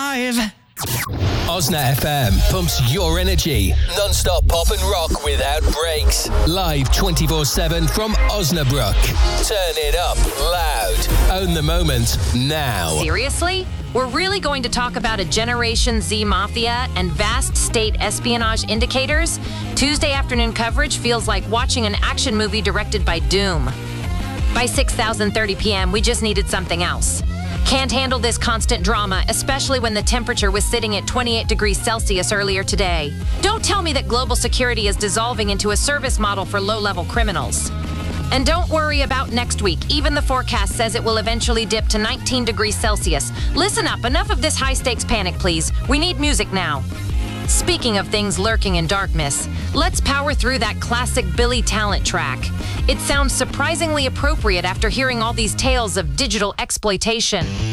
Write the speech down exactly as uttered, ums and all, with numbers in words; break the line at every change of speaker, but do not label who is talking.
live.
Osna F M pumps your energy. Non-stop pop and rock without breaks. Live twenty-four seven from Osnabrück. Turn it up loud. Own the moment now.
Seriously? We're really going to talk about a Generation Z mafia and vast state espionage indicators? Tuesday afternoon coverage feels like watching an action movie directed by Doom. By six thousand thirty p.m., we just needed something else. Can't handle this constant drama, especially when the temperature was sitting at twenty-eight degrees Celsius earlier today. Don't tell me that global security is dissolving into a service model for low-level criminals. And don't worry about next week. Even the forecast says it will eventually dip to nineteen degrees Celsius. Listen up, enough of this high-stakes panic, please. We need music now. Speaking of things lurking in darkness, let's power through that classic Billy Talent track. It sounds surprisingly appropriate after hearing all these tales of digital exploitation.